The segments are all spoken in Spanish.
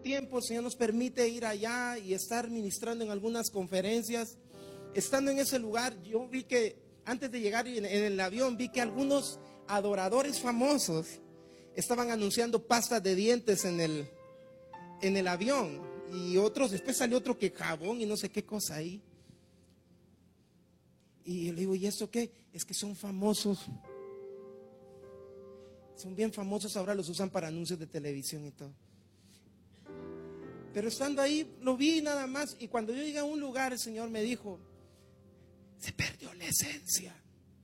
tiempo el Señor nos permite ir allá y estar ministrando en algunas conferencias. Estando en ese lugar, yo vi que antes de llegar en el avión, vi que algunos adoradores famosos estaban anunciando pastas de dientes en el avión. Y otros, después salió otro que jabón y no sé qué cosa ahí. Y yo le digo, ¿y eso qué? Es que son famosos. Son bien famosos, ahora los usan para anuncios de televisión y todo. Pero estando ahí, lo vi nada más. Y cuando yo llegué a un lugar, el Señor me dijo, se perdió la esencia.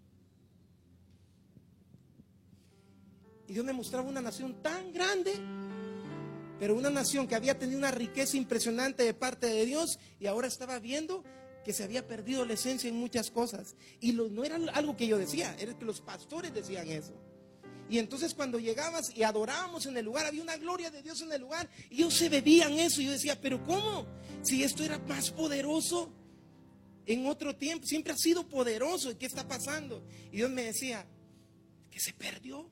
Y Dios me mostraba una nación tan grande, pero una nación que había tenido una riqueza impresionante de parte de Dios, y ahora estaba viendo que se había perdido la esencia en muchas cosas. Y no era algo que yo decía, era que los pastores decían eso. Y entonces cuando llegabas y adorábamos en el lugar, había una gloria de Dios en el lugar, y ellos se bebían eso. Y yo decía, pero ¿cómo? Si esto era más poderoso en otro tiempo, siempre ha sido poderoso. ¿Y qué está pasando? Y Dios me decía, que se perdió.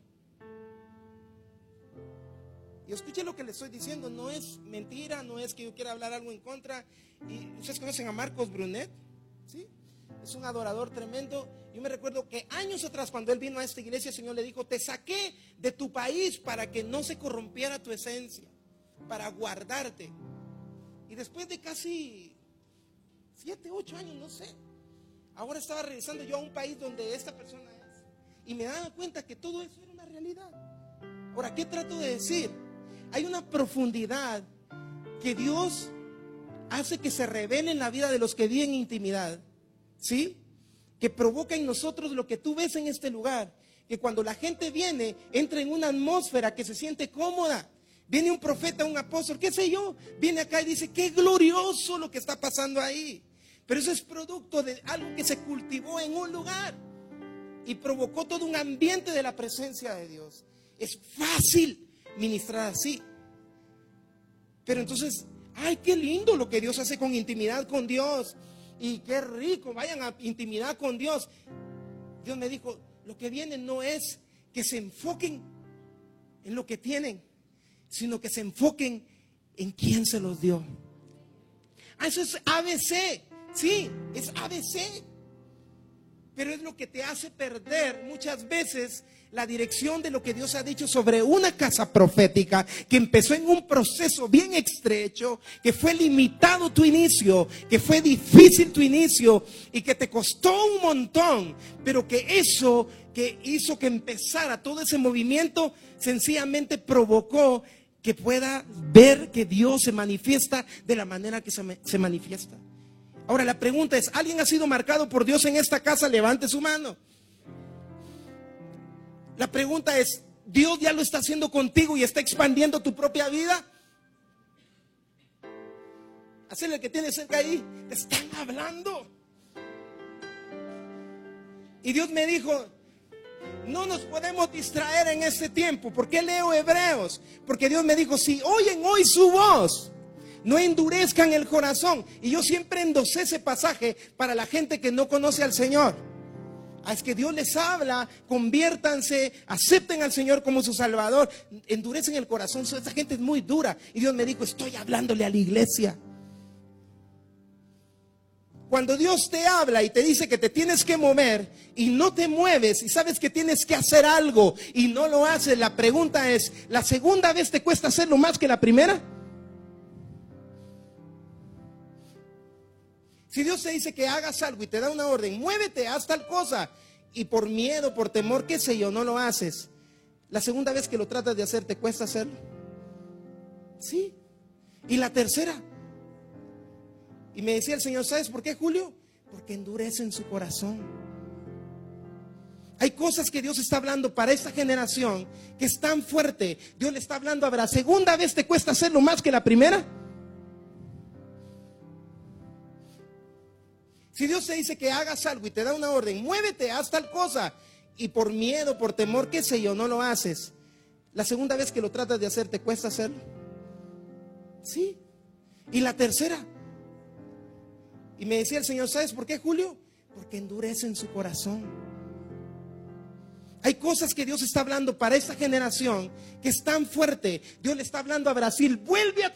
Y escuche lo que le estoy diciendo, no es mentira, no es que yo quiera hablar algo en contra. Y ustedes conocen a Marcos Brunet, ¿sí? Es un adorador tremendo. Yo me recuerdo que años atrás, cuando él vino a esta iglesia, el Señor le dijo, te saqué de tu país para que no se corrompiera tu esencia, para guardarte. Y después de casi 7, 8 años, no sé, ahora estaba regresando yo a un país donde esta persona es, y me daba cuenta que todo eso era una realidad. Ahora, ¿qué trato de decir? Hay una profundidad que Dios hace que se revele en la vida de los que viven intimidad, ¿sí? Que provoca en nosotros lo que tú ves en este lugar, que cuando la gente viene, entra en una atmósfera que se siente cómoda. Viene un profeta, un apóstol, qué sé yo, viene acá y dice, qué glorioso lo que está pasando ahí. Pero eso es producto de algo que se cultivó en un lugar y provocó todo un ambiente de la presencia de Dios. Es fácil ministrar así, pero entonces, ay, qué lindo lo que Dios hace con intimidad con Dios, y qué rico, vayan a intimidad con Dios. Dios me dijo, lo que viene no es que se enfoquen en lo que tienen, sino que se enfoquen en quién se los dio. Eso es ABC, sí, es ABC. Pero es lo que te hace perder muchas veces la dirección de lo que Dios ha dicho sobre una casa profética que empezó en un proceso bien estrecho, que fue limitado tu inicio, que fue difícil tu inicio y que te costó un montón, pero que eso que hizo que empezara todo ese movimiento sencillamente provocó que pueda ver que Dios se manifiesta de la manera que se manifiesta. Ahora la pregunta es, ¿alguien ha sido marcado por Dios en esta casa? Levante su mano. La pregunta es, ¿Dios ya lo está haciendo contigo y está expandiendo tu propia vida? Hacele el que tiene cerca ahí, te están hablando. Y Dios me dijo, no nos podemos distraer en este tiempo. ¿Por qué leo Hebreos? Porque Dios me dijo, si oyen hoy su voz, no endurezcan el corazón. Y yo siempre endosé ese pasaje para la gente que no conoce al Señor. Es que Dios les habla, conviértanse, acepten al Señor como su Salvador, endurecen el corazón. Esa gente es muy dura. Y Dios me dijo, estoy hablándole a la iglesia. Cuando Dios te habla y te dice que te tienes que mover y no te mueves y sabes que tienes que hacer algo y no lo haces, la pregunta es, ¿la segunda vez te cuesta hacerlo más que la primera? Si Dios te dice que hagas algo y te da una orden, muévete, haz tal cosa, y por miedo, por temor, qué sé yo, no lo haces, la segunda vez que lo tratas de hacer, ¿te cuesta hacerlo? Sí. Y la tercera. Y me decía el Señor, ¿sabes por qué, Julio? Porque endurecen su corazón. Hay cosas que Dios está hablando para esta generación que es tan fuerte. Dios le está hablando, a ver, ¿la segunda vez te cuesta hacerlo más que la primera? Si Dios te dice que hagas algo y te da una orden, muévete, haz tal cosa, y por miedo, por temor, qué sé yo, no lo haces, la segunda vez que lo tratas de hacer, ¿te cuesta hacerlo? Sí. Y la tercera. Y me decía el Señor, ¿sabes por qué, Julio? Porque endurecen su corazón. Hay cosas que Dios está hablando para esta generación que es tan fuerte. Dios le está hablando a Brasil, vuelve a